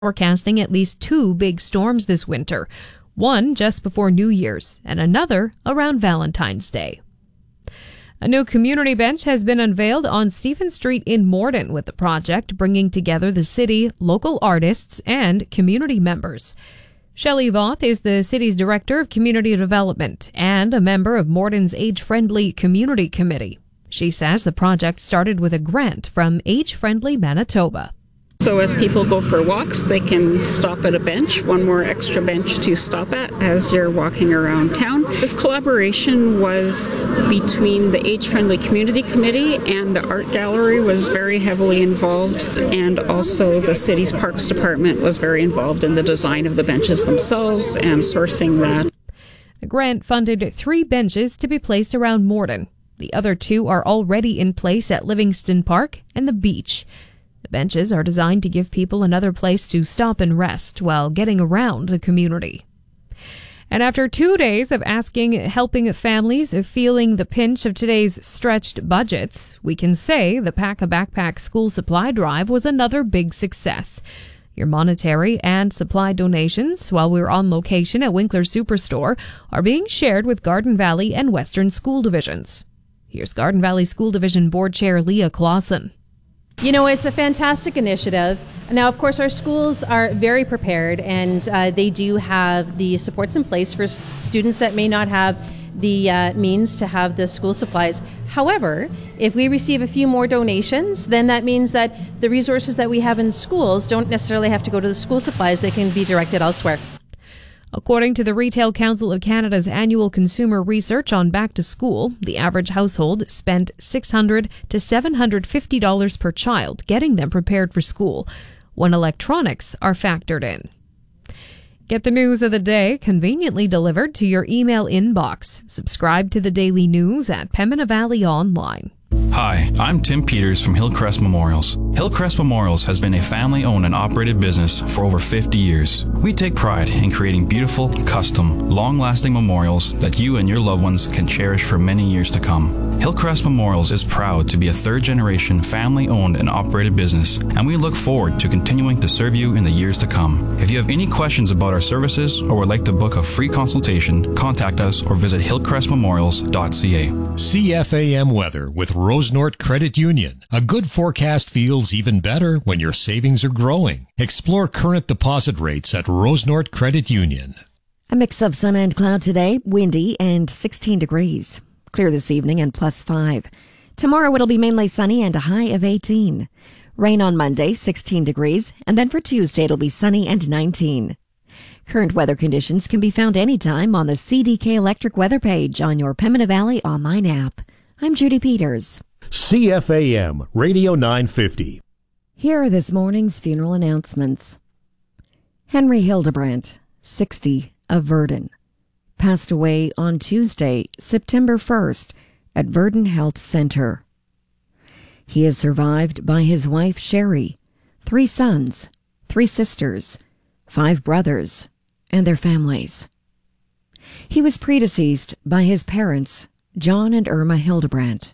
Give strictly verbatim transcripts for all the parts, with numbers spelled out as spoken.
forecasting at least two big storms this winter, one just before New Year's and another around Valentine's Day. A new community bench has been unveiled on Stephen Street in Morden, with the project bringing together the city, local artists, and community members. Shelley Voth is the city's Director of Community Development and a member of Morden's Age Friendly Community Committee. She says the project started with a grant from Age Friendly Manitoba. So as people go for walks, they can stop at a bench, one more extra bench to stop at as you're walking around town. This collaboration was between the Age Friendly Community Committee, and the Art Gallery was very heavily involved, and also the city's Parks Department was very involved in the design of the benches themselves and sourcing that. The grant funded three benches to be placed around Morden. The other two are already in place at Livingston Park and the beach. The benches are designed to give people another place to stop and rest while getting around the community. And after two days of asking helping families feeling the pinch of today's stretched budgets, we can say the Pack a Backpack school supply drive was another big success. Your monetary and supply donations, while we're on location at Winkler Superstore, are being shared with Garden Valley and Western School Divisions. Here's Garden Valley School Division Board Chair Leah Clausen. You know, it's a fantastic initiative. Now, of course, our schools are very prepared, and uh, they do have the supports in place for students that may not have the uh, means to have the school supplies. However, if we receive a few more donations, then that means that the resources that we have in schools don't necessarily have to go to the school supplies. They can be directed elsewhere. According to the Retail Council of Canada's annual consumer research on back to school, the average household spent six hundred to seven hundred fifty dollars per child getting them prepared for school, when electronics are factored in. Get the news of the day conveniently delivered to your email inbox. Subscribe to the daily news at Pembina Valley Online. Hi, I'm Tim Peters from Hillcrest Memorials. Hillcrest Memorials has been a family-owned and operated business for over fifty years. We take pride in creating beautiful, custom, long-lasting memorials that you and your loved ones can cherish for many years to come. Hillcrest Memorials is proud to be a third-generation family-owned and operated business, and we look forward to continuing to serve you in the years to come. If you have any questions about our services or would like to book a free consultation, contact us or visit hillcrest memorials dot c a. C F A M weather with Rosenort Credit Union. A good forecast feels even better when your savings are growing. Explore current deposit rates at Rosenort Credit Union. A mix of sun and cloud today, windy and sixteen degrees. Clear this evening and plus five. Tomorrow it'll be mainly sunny and a high of eighteen. Rain on Monday, sixteen degrees, and then for Tuesday it'll be sunny and nineteen. Current weather conditions can be found anytime on the C D K Electric weather page on your Pembina Valley online app. I'm Judy Peters. C F A M Radio nine fifty. Here are this morning's funeral announcements. Henry Hildebrandt, sixty, of Virden, passed away on Tuesday, September first, at Virden Health Center. He is survived by his wife Sherry, three sons, three sisters, five brothers, and their families. He was predeceased by his parents, John and Irma Hildebrandt.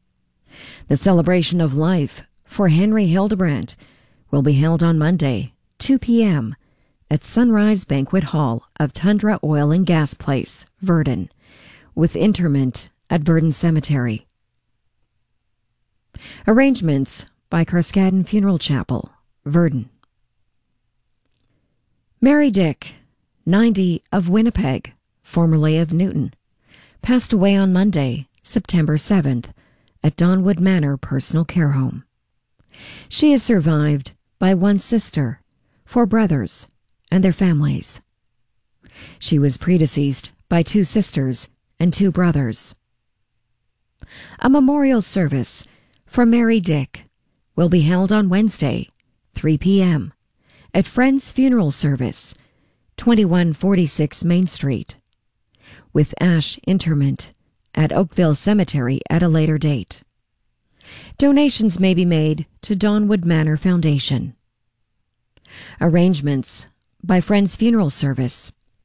The celebration of life for Henry Hildebrandt will be held on Monday, two p.m., at Sunrise Banquet Hall of Tundra Oil and Gas Place, Virden, with interment at Virden Cemetery. Arrangements by Carskadden Funeral Chapel, Virden. Mary Dick, ninety, of Winnipeg, formerly of Newton, passed away on Monday, September seventh, at Donwood Manor Personal Care Home. She is survived by one sister, four brothers, and their families. She was predeceased by two sisters and two brothers. A memorial service for Mary Dick will be held on Wednesday, three p.m., at Friends Funeral Service, twenty-one forty-six Main Street, with ash interment at Oakville Cemetery at a later date. Donations may be made to Donwood Manor Foundation. Arrangements by Friends Funeral Service